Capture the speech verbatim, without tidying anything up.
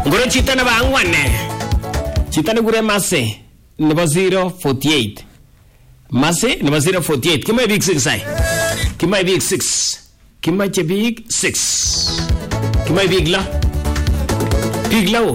Ngoro chito nebo angwan ne. Chito nekure Mase nebo zero forty-eight. Mase nebo zero forty-eight. Kimoe biik six ay. Kimoe biik six. Kimoe biik six. Kimoe biik lo. Biik lo.